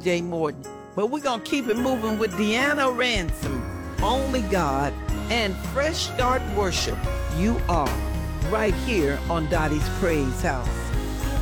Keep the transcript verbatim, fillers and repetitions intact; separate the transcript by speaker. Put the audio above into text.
Speaker 1: J. Morton. But we're going to keep it moving with Deanna Ransom, Only God, and Fresh Start Worship, You Are, right here on Dottie's Praise House.